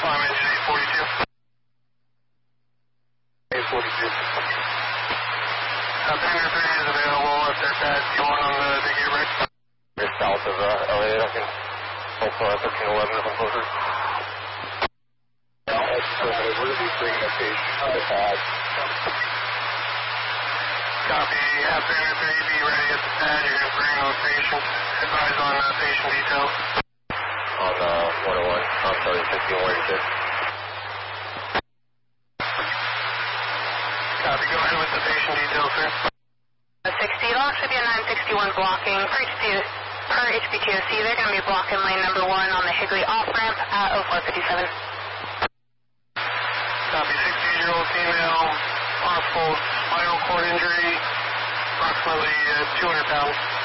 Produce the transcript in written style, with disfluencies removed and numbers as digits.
Climb engine 842. 842. Hangar 3 is available if there's that going on the gate right. Just south of Elliott, I can hold for 1311 if I'm closer. Yeah, that's permitted. We're going to be bringing a patient to the pad. Copy. Have Hangar 3 be ready at the pad. You're going to bring on patient. Advise on patient details. On 101. I'm sorry, 6186. Copy. Go ahead with the patient details, sir. 60. It'll actually be a 961 blocking. Per HPTOC, they're going to be blocking lane number 1 on the Higley off-ramp at 0457. Copy. 60-year-old female, possible spinal cord injury, approximately 200 pounds.